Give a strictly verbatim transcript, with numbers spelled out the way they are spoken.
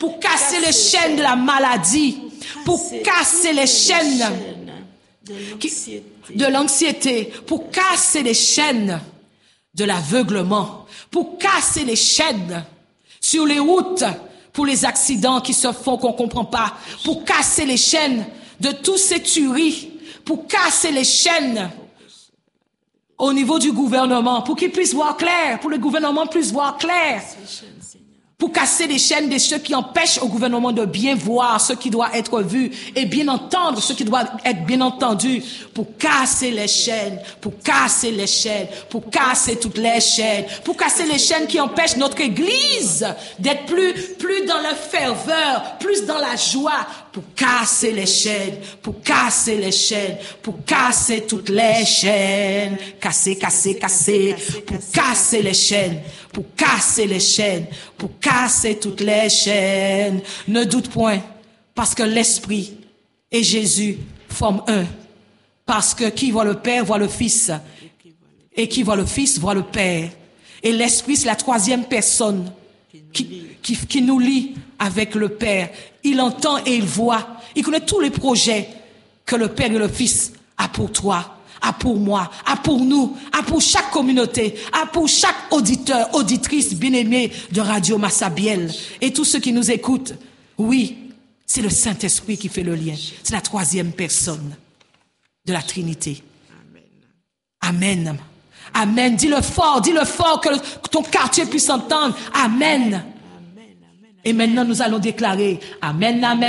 pour casser les chaînes de la maladie, pour casser les chaînes de l'anxiété, pour casser les chaînes de l'aveuglement, pour casser les chaînes sur les routes, pour les accidents qui se font qu'on comprend pas, pour casser les chaînes de tous ces tueries, pour casser les chaînes au niveau du gouvernement, pour qu'ils puissent voir clair, pour le gouvernement puisse voir clair, pour casser les chaînes de ceux qui empêchent au gouvernement de bien voir ce qui doit être vu et bien entendre ce qui doit être bien entendu, pour casser les chaînes, pour casser les chaînes, pour casser toutes les chaînes, pour casser les chaînes qui empêchent notre Église d'être plus, plus dans la ferveur, plus dans la joie, pour casser les chaînes, pour casser les chaînes, pour casser toutes les chaînes, casser, casser, casser, pour casser les chaînes, pour casser les chaînes, pour casser toutes les chaînes. Ne doute point, parce que l'Esprit et Jésus forment un. Parce que qui voit le Père voit le Fils, et qui voit le Fils voit le Père. Et l'Esprit, c'est la troisième personne qui, qui, qui nous lie avec le Père. Il entend et il voit. Il connaît tous les projets que le Père et le Fils a pour toi, a pour moi, a pour nous, a pour chaque communauté, a pour chaque auditeur, auditrice bien-aimée de Radio Massabielle. Et tous ceux qui nous écoutent, oui, c'est le Saint-Esprit qui fait le lien. C'est la troisième personne de la Trinité. Amen. Amen. Dis-le fort, dis-le fort, que, le, que ton quartier puisse entendre. Amen. Et maintenant, nous allons déclarer Amen, Amen.